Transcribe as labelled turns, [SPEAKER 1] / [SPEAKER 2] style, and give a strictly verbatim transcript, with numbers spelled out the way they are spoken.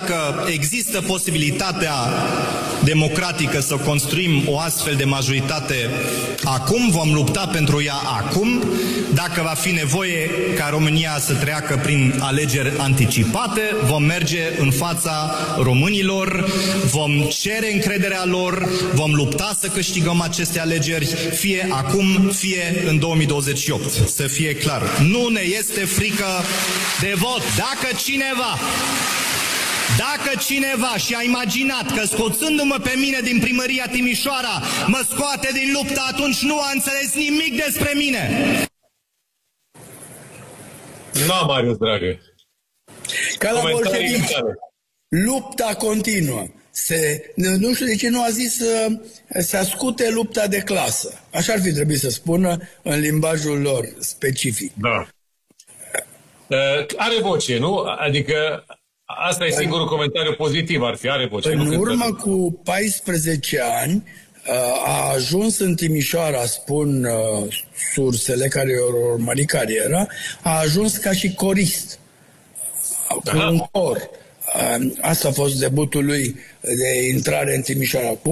[SPEAKER 1] dacă există posibilitatea democratică să construim o astfel de majoritate acum, vom lupta pentru ea acum. Dacă va fi nevoie ca România să treacă prin alegeri anticipate, vom merge în fața românilor, vom cere încrederea lor, vom lupta să câștigăm aceste alegeri, fie acum, fie în două mii douăzeci și opt. Să fie clar. Nu ne este frică de vot. Dacă cineva Dacă cineva și-a imaginat că scoțându-mă pe mine din primăria Timișoara mă scoate din luptă, atunci nu a înțeles nimic despre mine.
[SPEAKER 2] Nu, Marius, dragă.
[SPEAKER 3] Ca la bolșevici, lupta continuă. Se, nu știu de ce nu a zis să, să ascute lupta de clasă. Așa ar fi trebuit să spună în limbajul lor specific.
[SPEAKER 2] Da. Uh, are voce, nu? Adică asta e singurul comentariu pozitiv, ar fi, are voce.
[SPEAKER 3] În urmă cu paisprezece ani a ajuns în Timișoara, spun uh, sursele care au urmărit cariera, a ajuns ca și corist, cu un cor. Uh, asta a fost debutul lui de intrare în Timișoara.